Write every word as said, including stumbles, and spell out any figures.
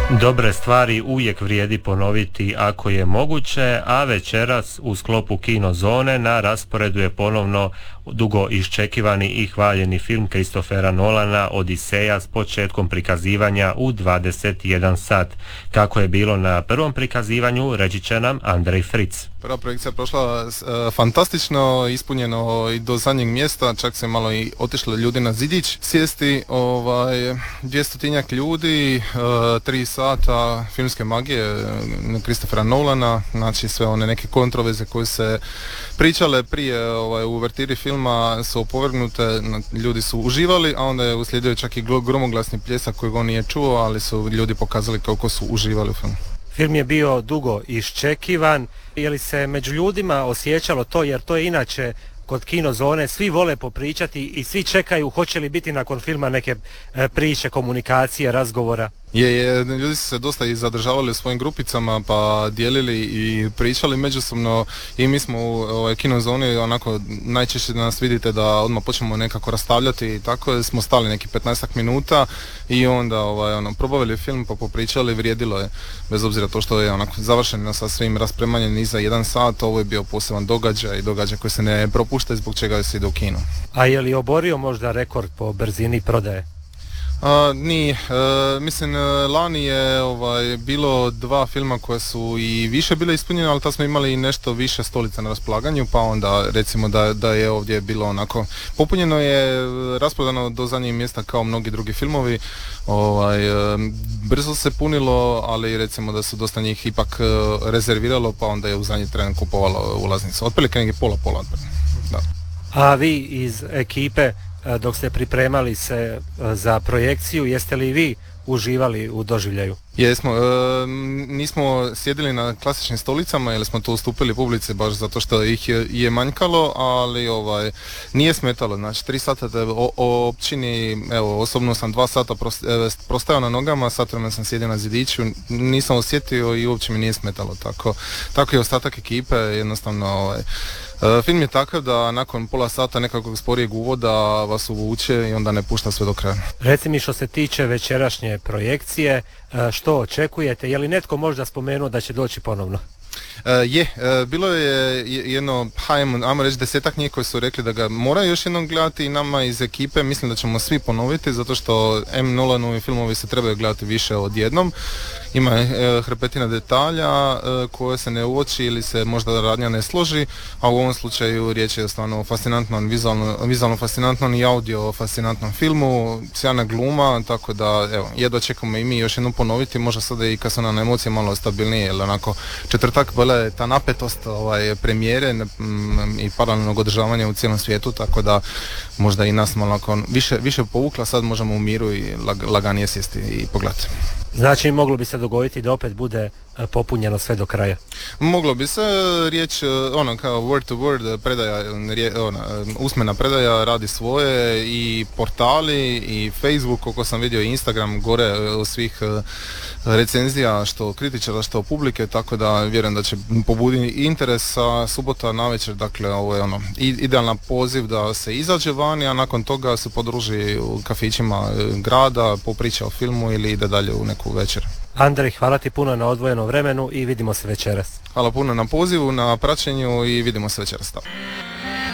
Dobre stvari uvijek vrijedi ponoviti ako je moguće, a večeras u sklopu Kino zone na rasporedu je ponovno dugo iščekivani i hvaljeni film Christophera Nolana Odiseja s početkom prikazivanja u dvadeset jedan sat. Kako je bilo na prvom prikazivanju, reći će nam Andrej Fritz. Prva projekcija je prošla uh, fantastično, ispunjeno i do zadnjeg mjesta, čak se malo i otišli ljudi na zidić sjesti, ovaj, dvjestotinjak ljudi, uh, tri sata filmske magije Christophera Nolana, znači sve one neke kontroverze koje se pričale prije ovaj, u uvertiri filma su opovrgnute, ljudi su uživali, a onda je uslijedio čak i gromoglasni pljesak kojeg on nije čuo, ali su ljudi pokazali kako su uživali u filmu. Film je bio dugo iščekivan, je li se među ljudima osjećalo to, jer to je inače kod Kino zone, svi vole popričati i svi čekaju hoće li biti nakon filma neke e, priče, komunikacije, razgovora. Je, je, ljudi su se dosta i zadržavali u svojim grupicama pa dijelili i pričali međusobno i mi smo u ovaj, Kino zoni onako najčešće da nas vidite da odmah počnemo nekako rastavljati i tako smo stali neki petnaestak minuta i onda ovaj, ono, probavili film pa popričali, vrijedilo je bez obzira to što je onako završeno sa svim raspremanjem iza jedan sat, ovo je bio poseban događaj i događaj koji se ne propušta zbog čega se ide u kino. A je li oborio možda rekord po brzini prodaje? A, nije, e, mislim lani je ovaj, bilo dva filma koja su i više bile ispunjene, ali tad smo imali i nešto više stolica na raspolaganju, pa onda recimo da, da je ovdje bilo onako popunjeno je, rasprodano do zadnjeg mjesta kao mnogi drugi filmovi, ovaj, e, brzo se punilo, ali recimo da su dosta njih ipak e, rezerviralo, pa onda je u zadnji tren kupovalo ulaznicu, otprilike negdje pola pola. Da. A vi iz ekipe dok ste pripremali se za projekciju, jeste li vi uživali u doživljaju? Jesmo, e, nismo sjedili na klasičnim stolicama jer smo tu ustupili publici baš zato što ih je, je manjkalo, ali ovaj, nije smetalo, znači tri sata te o, o općini, evo osobno sam dva sata prostajao na nogama, sat vremena sam sjedio na zidiću, nisam osjetio i uopće mi nije smetalo, tako, tako i ostatak ekipe, jednostavno ovaj, e, film je takav da nakon pola sata nekakvog sporijeg uvoda vas uvuče i onda ne pušta sve do kraja. Reci mi što se tiče večerašnje projekcije, što očekujete? Je li netko možda spomenuo da će doći ponovno? Uh, je, uh, bilo je jedno, hajmo, ajmo reći desetak njih koji su rekli da ga moraju još jednom gledati i nama iz ekipe mislim da ćemo svi ponoviti zato što M. Nolanovi filmovi se trebaju gledati više odjednom. Ima uh, hrpetina detalja uh, koje se ne uoči ili se možda radnja ne složi, a u ovom slučaju riječ je stvarno o fascinantnom, vizualno, vizualno fascinantnom i audio fascinantnom filmu, sjajna gluma, tako da evo, jedva čekamo i mi još jednom ponoviti, možda sada i kad su nam emocije malo stabilnije, jer onako četvrtak bila je ta napetost ovaj, premijere m, i paralelnog održavanja u cijelom svijetu, tako da možda i nas malo više, više povukla, sad možemo u miru i lag, laganije sjesti i pogledati. Znači moglo bi se dogoditi da opet bude popunjeno sve do kraja? Moglo bi se, riječ ono kao word to word predaja, ona, usmena predaja radi svoje i portali i Facebook, koliko sam vidio i Instagram gore svih recenzija što kritičara što publike, tako da vjerujem da će pobuditi interes, a subota navečer, dakle ovo je ono idealan poziv da se izađe vani, a nakon toga se podruži u kafićima grada, popriča o filmu ili ide dalje u neku večer. Andrej, hvala ti puno na odvojenom vremenu i vidimo se večeras. Hvala puno na pozivu, na praćenju i vidimo se večeras.